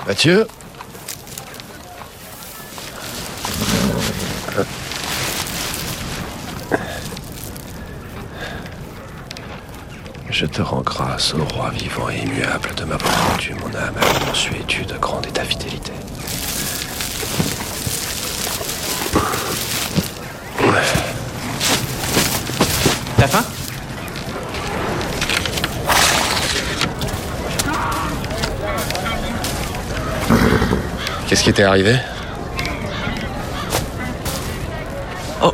Mathieu? Je te rends grâce, ô roi vivant et immuable, de m'avoir rendu mon âme à la mansuétude grande et ta fidélité. T'as faim? Qu'est-ce qui t'est arrivé? Oh.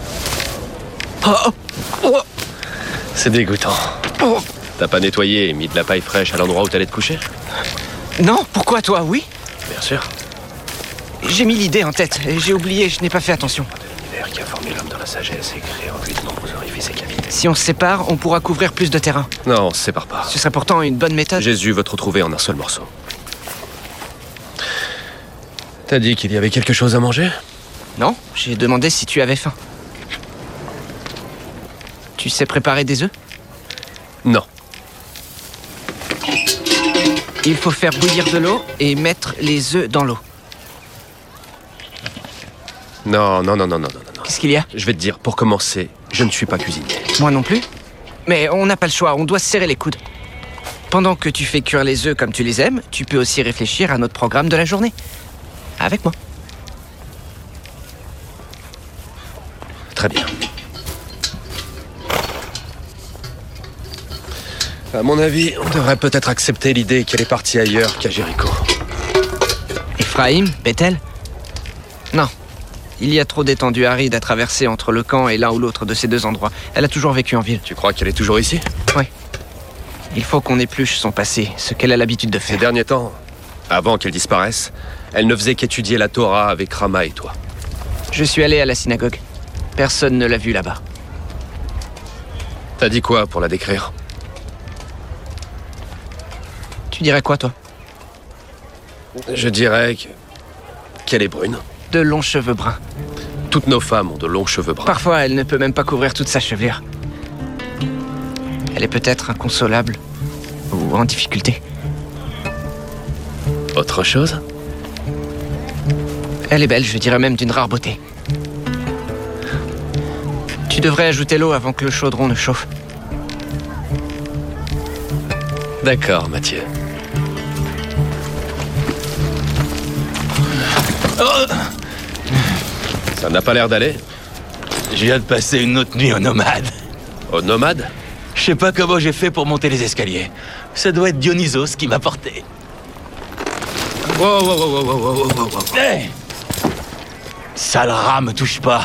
C'est dégoûtant. T'as pas nettoyé et mis de la paille fraîche à l'endroit où t'allais te coucher? Non, pourquoi toi, oui? Bien sûr. J'ai mis l'idée en tête et j'ai oublié, je n'ai pas fait attention. L'univers qui a formé l'homme dans la sagesse et créé en lui de nombreux orifices et cavités. Si on se sépare, on pourra couvrir plus de terrain. Non, on se sépare pas. Ce serait pourtant une bonne méthode. Jésus veut te retrouver en un seul morceau. T'as dit qu'il y avait quelque chose à manger? Non, j'ai demandé si tu avais faim. Tu sais préparer des œufs? Non. Il faut faire bouillir de l'eau et mettre les œufs dans l'eau. Non. Qu'est-ce qu'il y a? Je vais te dire, pour commencer, je ne suis pas cuisinier. Moi non plus. Mais on n'a pas le choix, on doit se serrer les coudes. Pendant que tu fais cuire les œufs comme tu les aimes, tu peux aussi réfléchir à notre programme de la journée. Avec moi. Très bien. À mon avis, on devrait peut-être accepter l'idée qu'elle est partie ailleurs qu'à Jéricho. Ephraïm, Bethel? Non. Il y a trop d'étendues arides à traverser entre le camp et l'un ou l'autre de ces deux endroits. Elle a toujours vécu en ville. Tu crois qu'elle est toujours ici? Oui. Il faut qu'on épluche son passé, ce qu'elle a l'habitude de Ces faire. derniers temps, avant qu'elle disparaisse, elle ne faisait qu'étudier la Torah avec Rama et toi. Je suis allé à la synagogue. Personne ne l'a vue là-bas. T'as dit quoi pour la décrire? Tu dirais quoi, toi? Je dirais qu'elle est brune. De longs cheveux bruns. Toutes nos femmes ont de longs cheveux bruns. Parfois, elle ne peut même pas couvrir toute sa chevelure. Elle est peut-être inconsolable ou en difficulté. Autre chose? Elle est belle, je dirais même d'une rare beauté. Tu devrais ajouter l'eau avant que le chaudron ne chauffe. D'accord, Mathieu. Ça n'a pas l'air d'aller. Je viens de passer une autre nuit au Nomade. Au Nomade? Je sais pas comment j'ai fait pour monter les escaliers. Ça doit être Dionysos qui m'a porté. Wow. Hey! Sale rat, me touche pas.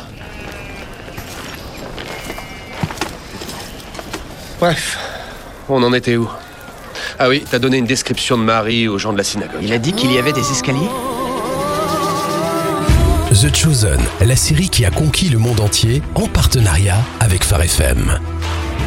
Bref, on en était où? Ah oui, t'as donné une description de Marie aux gens de la synagogue. Il a dit qu'il y avait des escaliers? The Chosen, la série qui a conquis le monde entier en partenariat avec Phare FM.